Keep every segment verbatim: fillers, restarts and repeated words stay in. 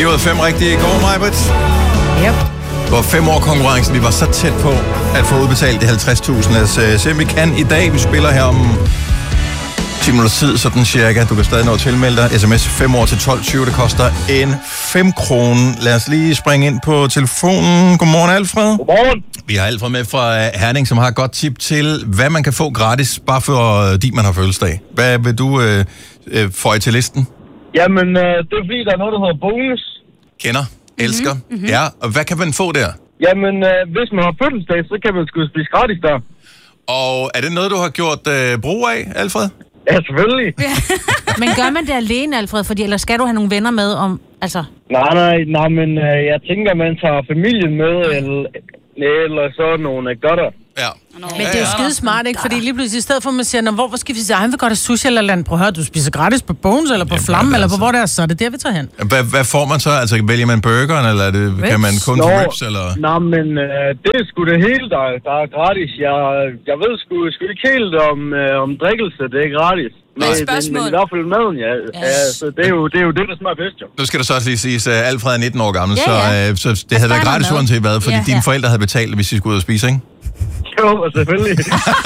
Fire ud af fem rigtige. God, Majbrit. Yep. Det var fem år konkurrencen. Vi var så tæt på at få udbetalt de halvtreds tusind. Lad os uh, se, om vi kan i dag. Vi spiller her om ti minutter tid, sådan cirka. Du kan stadig nå at tilmelde dig. sms fem år til tolv tyve. Det koster en fem kroner. Lad os lige springe ind på telefonen. Godmorgen, Alfred. Godmorgen. Vi har Alfred med fra Herning, som har et godt tip til, hvad man kan få gratis, bare fordi man har fødselsdag. Hvad vil du øh, øh, føje til listen? Jamen, øh, det er fordi, der er noget, der hedder bonus. Kender, elsker. Mm-hmm. Ja, og hvad kan man få der? Jamen, øh, hvis man har fødselsdag, så kan man sgu spise gratis der. Og er det noget, du har gjort øh, brug af, Alfred? Ja, selvfølgelig. Men gør man det alene, Alfred? Fordi, eller skal du have nogle venner med om... Altså... Nej, nej, nej, men øh, jeg tænker, man tager familien med, eller, eller så nogle godter. Ja. Men det er jo skide smart, ikke? Fordi lige pludselig i stedet for, at man siger, hvor, hvor skal vi sige, han vil godt have sushi eller land. Prøv at høre, du spiser gratis på Bones, eller på Flamme, eller på hvor det er, så er det der, vi tager hen. Hvad, hvad får man så? Altså, vælger man burgeren, eller er det, kan man kun få ribs, eller? Nej, men øh, det er sgu det hele, der, der er gratis. Jeg, jeg ved sgu, sgu ikke helt om, øh, om drikkelse, det er gratis. Men, men, men i hvert fald maden, ja. Yes. Altså, det, er jo, det er jo det, der smager bedst, jo. Nu skal der så også lige siges, at Alfred er nitten år gammel, ja, ja. så, øh, så det havde været gratis uanset hvad, fordi ja, ja. dine forældre havde betalt, hvis de skulle ud og spise, ikke? Jo, selvfølgelig.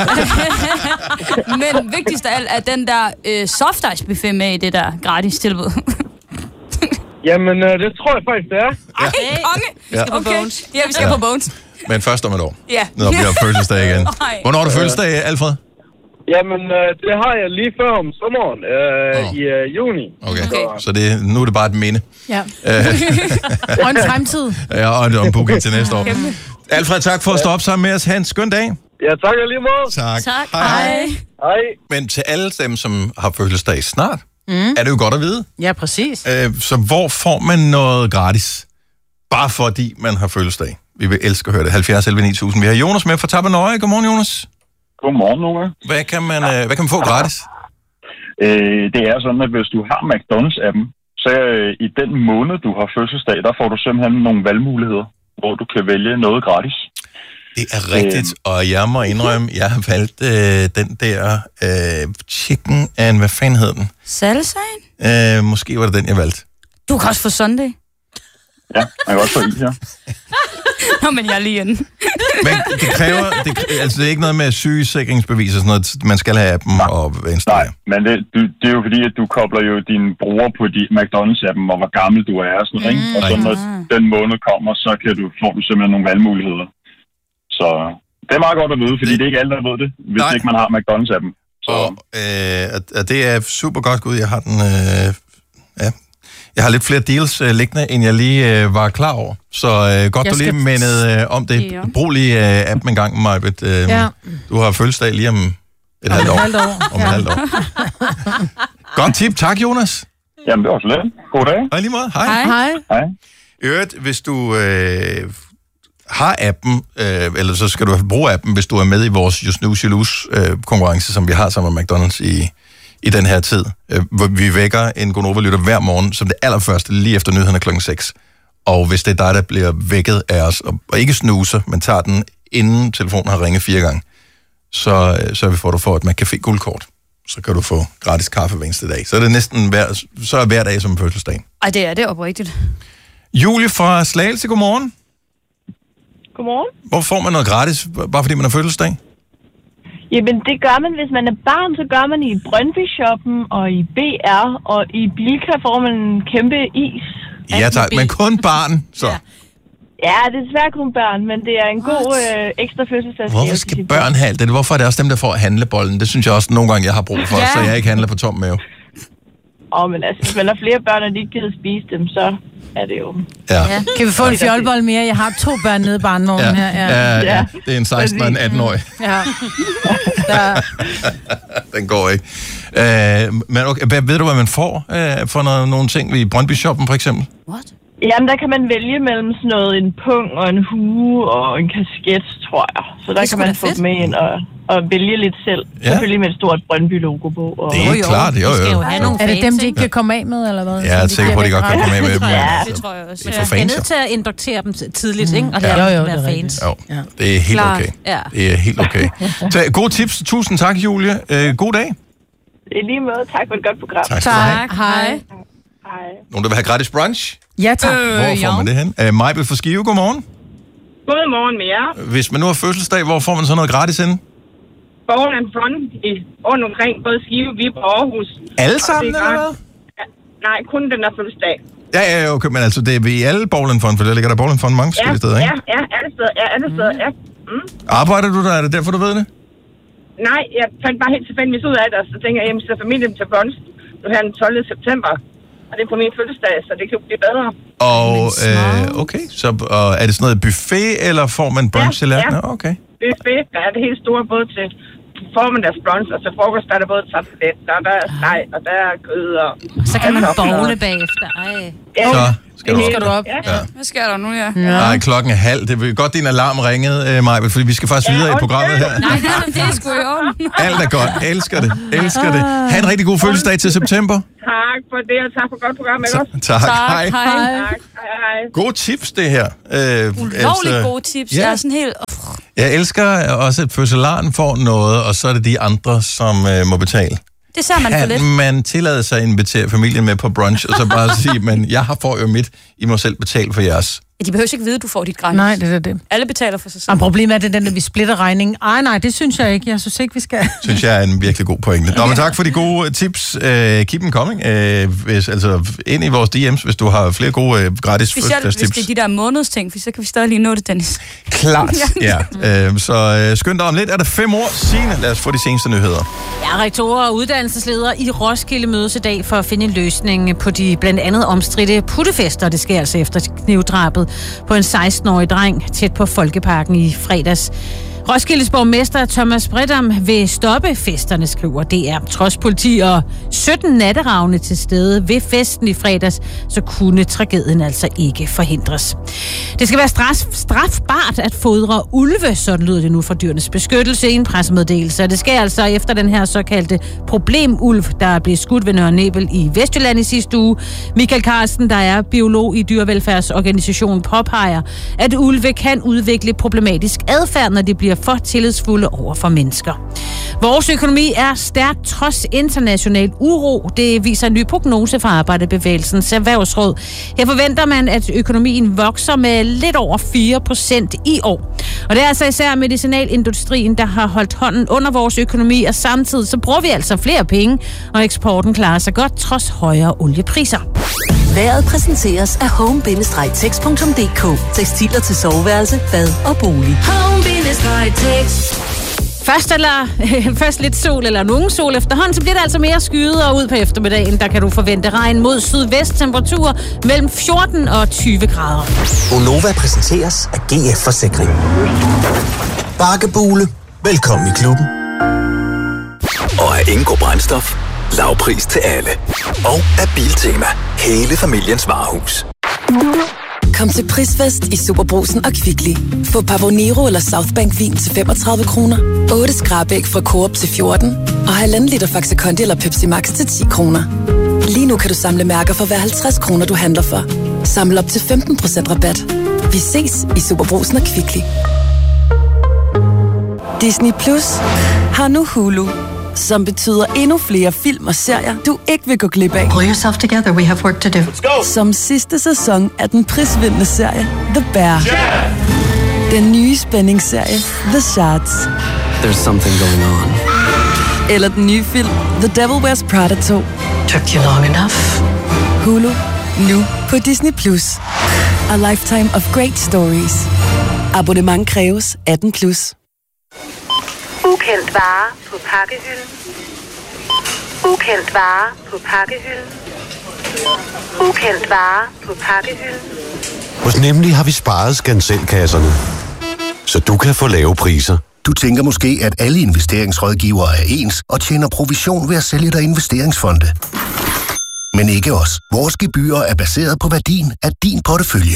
Men vigtigst af alt er den der øh, soft ice buffet med i det der gratis tilbud. Jamen, øh, det tror jeg faktisk, det er. Ej, konge! Vi skal på okay. Bones. Ja, vi skal ja. på Bones. Men først om et år. Ja. Når vi har fødselsdag igen. Hvornår har du fødselsdag, Alfred? Jamen, øh, det har jeg lige før om sommeren, øh, oh. i øh, juni. Okay, okay. Så det, nu er det bare et minde. Ja. Og en fremtid. Ja, og en ombooking til næste år. Alfred, tak for at stå op sammen med os. Ha' en skøn dag. Ja, tak og lige måde. Tak. Tak. Hej. Hej. Men til alle dem, som har fødselsdag snart, mm. er det jo godt at vide. Ja, præcis. Øh, så hvor får man noget gratis? Bare fordi man har fødselsdag. Vi vil elske at høre det. halvfjerds elleve ni tusind. Vi har Jonas med fra Tappernøje. Godmorgen, Jonas. Godmorgen, Nora. Hvad kan man, øh, hvad kan man få gratis? Øh, det er sådan, at hvis du har McDonald's-appen, så øh, i den måned, du har fødselsdag, der får du simpelthen nogle valgmuligheder, hvor du kan vælge noget gratis. Det er rigtigt, øh, og jeg må indrømme, jeg har valgt øh, den der øh, chicken and, hvad fanden hed den? Salsaen? Øh, måske var det den, jeg valgte. Du kan også få Sunday. Ja, man kan også få is, ja. Nå, men jeg er lige inde. Men det kræver, det, altså det er ikke noget med sygesikringsbevis og sådan noget, man skal have appen Nej. og installere. Nej, men det, du, det er jo fordi, at du kobler jo dine brugere på de McDonald's-appen, og hvor gammel du er og sådan noget, mm. Og så når den måned kommer, så kan du, får du simpelthen nogle valgmuligheder. Så det er meget godt at vide, fordi det, det er ikke alle, der ved det, hvis Nej. ikke man har McDonald's-appen. Så. Og, øh, og det er super godt, Gud, jeg har den, øh, ja. Jeg har lidt flere deals øh, liggende, end jeg lige øh, var klar over. Så øh, godt, jeg du lige skal... mindede øh, om det. Ja. Brug lige øh, appen en gang, Majbet. Øh, ja. Du har fødselsdag lige om et halvt år. halvt år. Om et halvt år. Godt tip. Tak, Jonas. Jamen, det var så lidt. God dag. Og lige måde. Hej. Hej. Hej. Hej. Øvrigt, hvis du øh, har appen, øh, eller så skal du bruge appen, hvis du er med i vores You Snooze, You Lose øh, konkurrence, som vi har sammen med McDonald's i... i den her tid. Vi vækker en Gonova-lytter hver morgen, som det allerførste, lige efter nyhederne klokken seks. Og hvis det er dig, der bliver vækket af os, og ikke snuser, men tager den, inden telefonen har ringet fire gange, så, så er vi for, at du får et McCafé guldkort. Så kan du få gratis kaffe hver eneste dag. Så er det næsten hver, så er hver dag som fødselsdag. Ej, det er det oprigtigt. Julie fra Slagelse, godmorgen. Godmorgen. Hvor får man noget gratis, bare fordi man har fødselsdag? Jamen, det gør man, hvis man er barn, så gør man i Brøndby-shoppen og i B R, og i Bilka får man en kæmpe is. Ja tak, men kun barn, så. Ja. Ja, det er svært kun børn, men det er en god øh, ekstra fødselsdagsgave. Hvorfor skal børn have alt det? Hvorfor er det også dem, der får handlebollen? Det synes jeg også nogle gange, jeg har brug for, ja. Så jeg ikke handler på tom mave. Åh, oh, men altså, hvis man har flere børn, og de ikke gider spise dem, så er det jo... Ja. Ja. Kan vi få en fjolbold mere? Jeg har to børn nede i barnevognen ja. her. Ja. Ja, ja, ja, det er en seksten- og en atten-årig. Ja. Der... Den går ikke. Øh, men okay, ved du, hvad man får øh, for noget, nogle ting i Brøndby-shoppen, for eksempel? What? Jamen, der kan man vælge mellem sådan noget, en pung og en hue og en kasket, tror jeg. Så der kan man få dem med ind og, og vælge lidt selv. Ja. Selvfølgelig med et stort Brøndby-logo på. Og... Det er jo, klart, jo, jo. jo. jo er det dem, de ikke kan komme af med, eller hvad? Ja, jeg er sikker på, at de godt kan komme af med dem. Ja, det tror jeg også. Ja. Jeg er nødt til at indoktere dem tidligt, ikke? Og ja. jo, jo, være fans. Jo, det er helt okay. Ja. Det er helt okay. Så, gode tips. Tusind tak, Julie. Uh, god dag. I lige måde. Tak for et godt program. Tak skal du have. Hej. Hej. Nogen, der vil have gratis brunch? Ja, tak. Øh, hvor får man det hen? Uh, Majbel fra Skive, godmorgen. Godmorgen med jer. Hvis man nu har fødselsdag, hvor får man så noget gratis henne? Borgen and Fun i rundt omkring både Skive, Viborg og Aarhus. Alle sammen, eller hvad? Ja, nej, kun den der fødselsdag. Ja, ja, okay, men altså, det er i alle Borgen and Fun, for der ligger der Borgen and Fun mange forskellige ja, steder, ikke? Ja, ja, alle steder, ja, alle steder, ja. Mm. Arbejder du der? Er det derfor, du ved det? Nej, jeg fandt bare helt tilfældigvis ud af det, og så tænker jeg, at jeg skal familien til brunch nu her den tolvte september. Og det er på min fødselsdag, så det kan jo blive bedre. Og, øh, okay, så og er det sådan noget buffet, eller får man brunch ja, eller? Ja, Nå, okay. Buffet, der er det helt store, både til formiddags brunch, og til frokost, der er der både tartelet, der er der steg, og der er kød, og... Så kan man bowle bagefter, ej. Ja, så skal du, skal du op. Ja. Ja. Hvad sker der nu, ja? ja. Nej, klokken er halv. Det er godt, din alarm ringede, uh, Majbel, fordi vi skal faktisk ja, videre i programmet her. Nej, det er sgu i orden. Alt er godt. Elsker det. Elsker det. Ha' en rigtig god fødselsdag til september. Tak for det, og tak for godt program, ikke også? Tak. Tak, hej. hej. Tak, hej, hej. Gode tips, det her. Uh, Ulovligt altså, gode tips. Ja. Jeg er sådan helt... Jeg elsker også, at fødselaren får noget, og så er det de andre, som uh, må betale. Det ser man for lidt. Kan man tillade sig at invitere familien med på brunch, og så bare sige, men jeg har får jo mit, I må selv betale for jeres. Ja, de behøver ikke vide, at du får dit gratis. Nej, det er det. Alle betaler for sig selv. Og problemet er, det den, at vi splitter regningen. Ej, nej, det synes jeg ikke. Jeg synes ikke, vi skal. Synes jeg er en virkelig god pointe. Nå, men tak for de gode tips. Uh, keep them coming. Uh, hvis, altså, ind i vores D M's, hvis du har flere gode uh, gratis fødselsdagstips. Specielt hvis det er de der månedsting, for så kan vi stadig lige nå det, Dennis. Klart, ja. Uh, så uh, skynd dig om lidt. Er der fem år? Signe, lad os få de seneste nyheder. Ja, rektorer og uddannelsesledere i Roskilde mødes i dag for at finde en løsning på de blandt andet omstridte puttefester. Det sker altså efter knivdrabet på en seksten-årig dreng tæt på Folkeparken i fredags. Roskildes borgmester Thomas Bredam vil stoppe festerne, skriver D R. Trods politi og sytten natteravne til stede ved festen i fredags, så kunne tragedien altså ikke forhindres. Det skal være straf, strafbart at fodre ulve, sådan lyder det nu fra Dyrenes Beskyttelse i en pressemeddelelse. Det sker altså efter den her såkaldte problemulv, der blev skudt ved Nørre Nebel i Vestjylland i sidste uge. Michael Carlsen, der er biolog i dyrevelfærdsorganisationen, påpeger, at ulve kan udvikle problematisk adfærd, når de bliver for tillidsfulde over for mennesker. Vores økonomi er stærk trods international uro. Det viser en ny prognose fra Arbejderbevægelsens Erhvervsråd. Her forventer man, at økonomien vokser med lidt over fire procent i år. Og det er altså især medicinalindustrien, der har holdt hånden under vores økonomi, og samtidig så bruger vi altså flere penge, og eksporten klarer sig godt trods højere oliepriser. Vejret præsenteres af home bindestreg text punktum d k. Tekstiler til soveværelse, bad og bolig. home bindestreg tekst. Først, eller, først lidt sol eller nogen sol efterhånden, så bliver det altså mere skyet, og ud på eftermiddagen, der kan du forvente regn mod sydvest, temperaturer mellem fjorten og tyve grader. Gonova præsenteres af G F Forsikring. Bakkebule. Velkommen i klubben. Og af Ingo Brændstof. Lavpris til alle. Og af Biltema. Hele familiens varehus. Kom til prisfest i Superbrugsen og Kvickly. Få Pavonero eller Southbank vin til femogtredive kroner. otte skrabæg fra Coop til fjorten. Og halvanden liter Faxe Kondi eller Pepsi Max til ti kroner. Lige nu kan du samle mærker for hver halvtreds kroner, du handler for. Samle op til femten procent rabat. Vi ses i Superbrugsen og Kvickly. Disney Plus har nu Hulu, som betyder endnu flere film og serier, du ikke vil gå glip af. Pull yourself together, we have work to do. Let's go! Som sidste sæson af den prisvindende serie The Bear. Yeah! Den nye spændingsserie The Shards. There's something going on. Eller den nye film The Devil Wears Prada to. Took you long enough. Hulu, nu på Disney Plus. A lifetime of great stories. Abonnement kræves atten plus. Ukendt vare på pakkehylden. Ukendt vare på pakkehylden. Ukendt vare på pakkehylden. Hos Nemlig har vi sparet skanselkasserne, så du kan få lave priser. Du tænker måske, at alle investeringsrådgivere er ens og tjener provision ved at sælge dig investeringsfonde. Men ikke os. Vores gebyrer er baseret på værdien af din portefølje.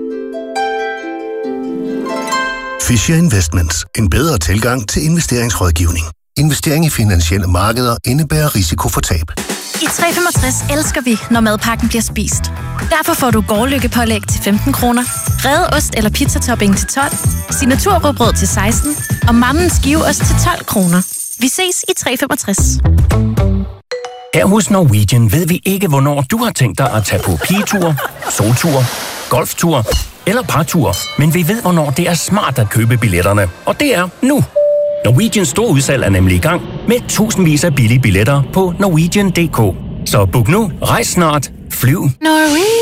Fisher Investments. En bedre tilgang til investeringsrådgivning. Investering i finansielle markeder indebærer risiko for tab. I tre femogtres elsker vi, når madpakken bliver spist. Derfor får du gårdløkkepålæg til femten kroner, revet ost eller pizzatopping til tolv, signaturrugbrød til seksten og mammens skiveost til tolv kroner. Vi ses i tre femogtres. Her hos Norwegian ved vi ikke, hvornår du har tænkt dig at tage på pigetur, soltur, golftur eller partur. Men vi ved, hvornår det er smart at købe billetterne. Og det er nu. Norwegians store udsalg er nemlig i gang med tusindvis af billige billetter på norwegian punktum d k. Så book nu, rejs snart, flyv. Norwegian.